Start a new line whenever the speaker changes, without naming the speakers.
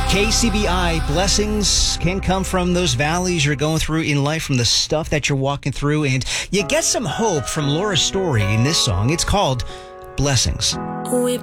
KCBI, blessings can come from those valleys you're going through in life, from the stuff that you're walking through, and you get some hope from Laura's story in this song. It's called Blessings.
We